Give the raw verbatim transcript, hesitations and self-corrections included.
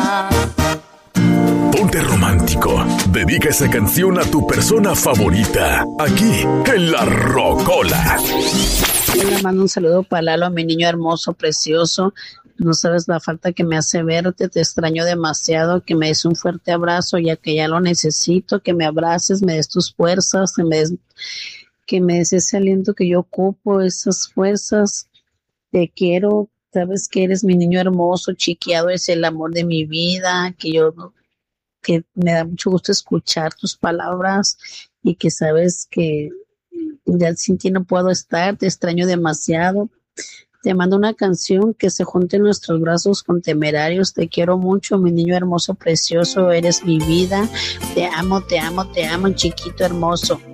Ponte romántico. Dedica esa canción a tu persona favorita. Aquí, en La Rocola. Yo le mando un saludo para Lalo, mi niño hermoso, precioso. No sabes la falta que me hace verte, te extraño demasiado, que me des un fuerte abrazo, ya que ya lo necesito, que me abraces, me des tus fuerzas, que me des, que me des ese aliento que yo ocupo, esas fuerzas. Te quiero, sabes que eres mi niño hermoso, chiqueado, es el amor de mi vida, que yo, que me da mucho gusto escuchar tus palabras y que sabes que ya sin ti no puedo estar, te extraño demasiado. Te mando una canción que se junte en nuestros brazos con Temerarios. Te quiero mucho, mi niño hermoso, precioso, eres mi vida. Te amo, te amo, te amo, chiquito hermoso.